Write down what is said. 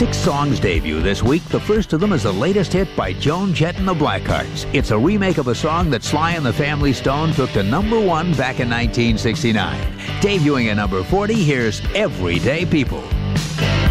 6 songs debut this week. The first of them is the latest hit by Joan Jett and the Blackhearts. It's a remake of a song that Sly and the Family Stone took to #1 back in 1969. Debuting at number 40, here's Everyday People.